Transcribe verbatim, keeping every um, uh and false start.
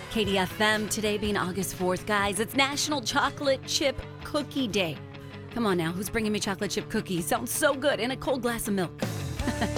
K D F M, today being August fourth. Guys, it's National Chocolate Chip Cookie Day. Come on now, who's bringing me chocolate chip cookies? Sounds so good, and a cold glass of milk.